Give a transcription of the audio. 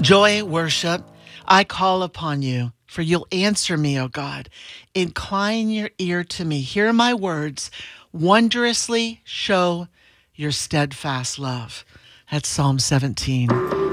Joy, worship, I call upon you, for you'll answer me, O God. Incline your ear to me. Hear my words. Wondrously show your steadfast love. That's Psalm 17.